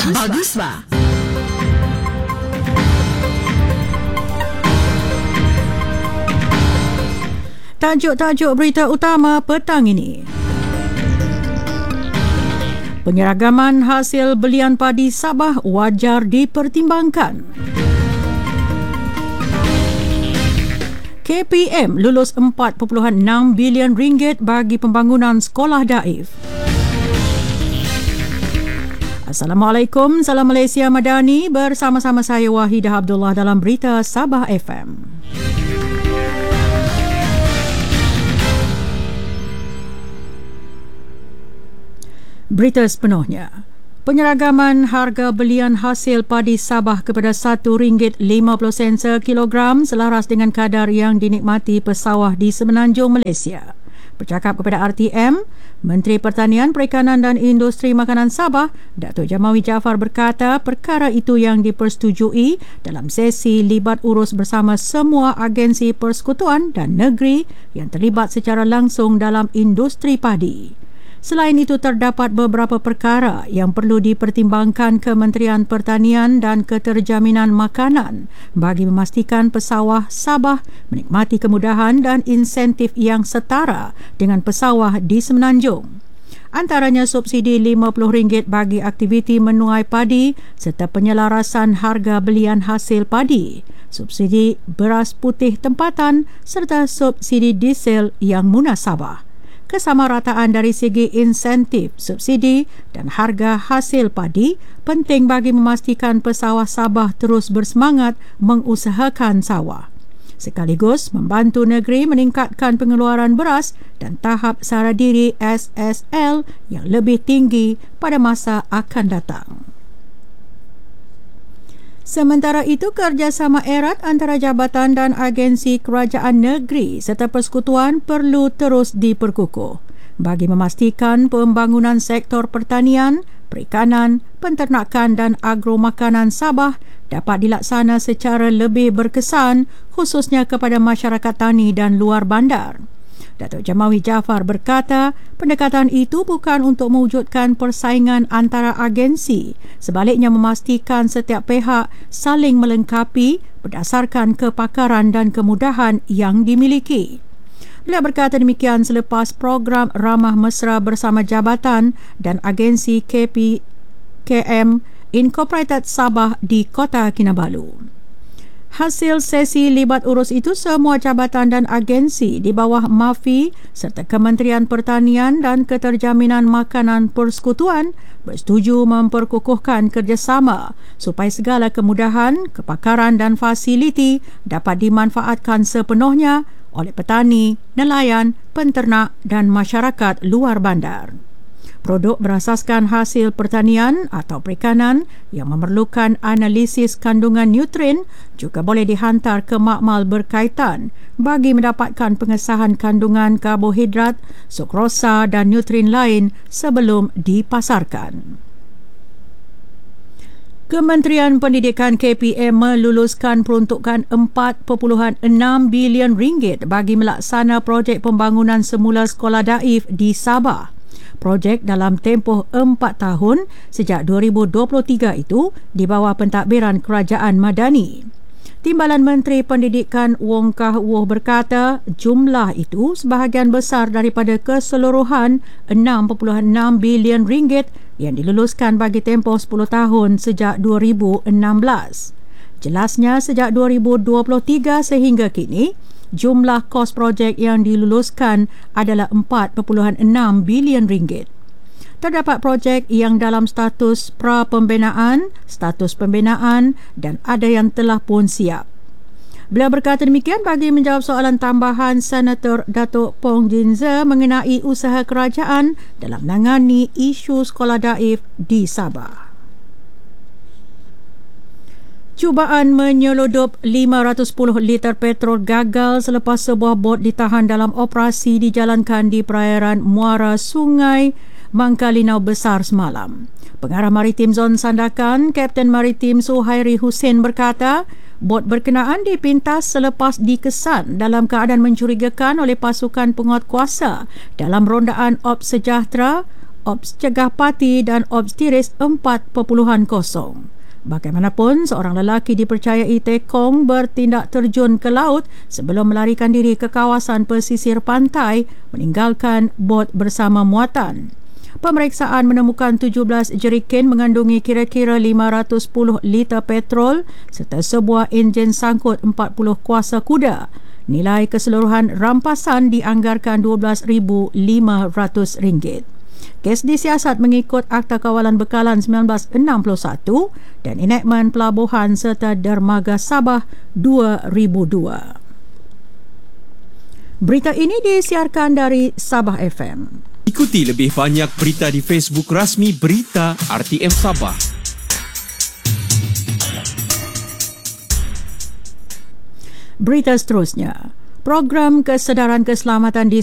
Bagus ba? Tajuk-tajuk berita utama petang ini. Penyeragaman hasil belian padi Sabah wajar dipertimbangkan. KPM lulus 4.6 bilion ringgit bagi pembangunan sekolah daif. Assalamualaikum, salam Malaysia Madani, bersama-sama saya Wahidah Abdullah dalam berita Sabah FM. Berita sepenuhnya. Penyeragaman harga belian hasil padi Sabah kepada RM1.50 sekilogram selaras dengan kadar yang dinikmati pesawah di Semenanjung Malaysia. Bercakap kepada RTM, Menteri Pertanian, Perikanan dan Industri Makanan Sabah, Datuk Jamawi Jaafar berkata perkara itu yang dipersetujui dalam sesi libat urus bersama semua agensi persekutuan dan negeri yang terlibat secara langsung dalam industri padi. Selain itu, terdapat beberapa perkara yang perlu dipertimbangkan Kementerian Pertanian dan Keterjaminan Makanan bagi memastikan pesawah Sabah menikmati kemudahan dan insentif yang setara dengan pesawah di Semenanjung. Antaranya subsidi RM50 bagi aktiviti menuai padi serta penyelarasan harga belian hasil padi, subsidi beras putih tempatan serta subsidi diesel yang munasabah. Kesamarataan dari segi insentif, subsidi dan harga hasil padi penting bagi memastikan pesawah Sabah terus bersemangat mengusahakan sawah. Sekaligus membantu negeri meningkatkan pengeluaran beras dan tahap sara diri SSL yang lebih tinggi pada masa akan datang. Sementara itu, kerjasama erat antara jabatan dan agensi kerajaan negeri serta persekutuan perlu terus diperkukuh bagi memastikan pembangunan sektor pertanian, perikanan, penternakan dan agromakanan Sabah dapat dilaksana secara lebih berkesan khususnya kepada masyarakat tani dan luar bandar. Datuk Jamawi Jaafar berkata, pendekatan itu bukan untuk mewujudkan persaingan antara agensi, sebaliknya memastikan setiap pihak saling melengkapi berdasarkan kepakaran dan kemudahan yang dimiliki. Beliau berkata demikian selepas program Ramah Mesra bersama jabatan dan agensi KPM Incorporated Sabah di Kota Kinabalu. Hasil sesi libat urus itu, semua jabatan dan agensi di bawah MAFI serta Kementerian Pertanian dan Keterjaminan Makanan Persekutuan bersetuju memperkukuhkan kerjasama supaya segala kemudahan, kepakaran dan fasiliti dapat dimanfaatkan sepenuhnya oleh petani, nelayan, penternak dan masyarakat luar bandar. Produk berasaskan hasil pertanian atau perikanan yang memerlukan analisis kandungan nutrien juga boleh dihantar ke makmal berkaitan bagi mendapatkan pengesahan kandungan karbohidrat, sukrosa dan nutrien lain sebelum dipasarkan. Kementerian Pendidikan KPM meluluskan peruntukan RM4.6 bilion bagi melaksana projek pembangunan semula sekolah daif di Sabah. Projek dalam tempoh 4 tahun sejak 2023 itu di bawah pentadbiran Kerajaan Madani. Timbalan Menteri Pendidikan Wong Kah Woh berkata jumlah itu sebahagian besar daripada keseluruhan RM6.6 bilion yang diluluskan bagi tempoh 10 tahun sejak 2016. Jelasnya sejak 2023 sehingga kini, jumlah kos projek yang diluluskan adalah RM4.6 bilion. Terdapat projek yang dalam status pra-pembinaan, status pembinaan dan ada yang telah pun siap. Beliau berkata demikian bagi menjawab soalan tambahan Senator Datuk Pong Jinze mengenai usaha kerajaan dalam menangani isu sekolah daif di Sabah. Cubaan menyeludup 510 liter petrol gagal selepas sebuah bot ditahan dalam operasi dijalankan di perairan muara Sungai Mangkalinau Besar semalam. Pengarah Maritim Zon Sandakan, Kapten Maritim Suhairi Hussein berkata, bot berkenaan dipintas selepas dikesan dalam keadaan mencurigakan oleh pasukan penguatkuasa dalam rondaan Op Sejahtera Ops Cegah Pati dan Ops Tiris 4.0. Bagaimanapun, seorang lelaki dipercayai tekong bertindak terjun ke laut sebelum melarikan diri ke kawasan pesisir pantai meninggalkan bot bersama muatan. Pemeriksaan menemukan 17 jeriken mengandungi kira-kira 510 liter petrol serta sebuah enjin sangkut 40 kuasa kuda. Nilai keseluruhan rampasan dianggarkan RM12,500. Kes disiasat mengikut Akta Kawalan Bekalan 1961 dan Enakmen Pelabuhan serta Dermaga Sabah 2002. Berita ini disiarkan dari Sabah FM. Ikuti lebih banyak berita di Facebook rasmi Berita RTM Sabah. Berita seterusnya. Program kesedaran keselamatan di